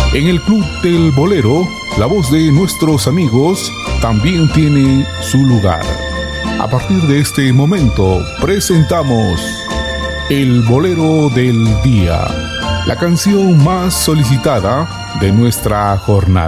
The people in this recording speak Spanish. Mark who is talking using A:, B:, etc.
A: En el Club del Bolero, la voz de nuestros amigos también tiene su lugar. A partir de este momento, presentamos El Bolero del Día, la canción más solicitada de nuestra jornada.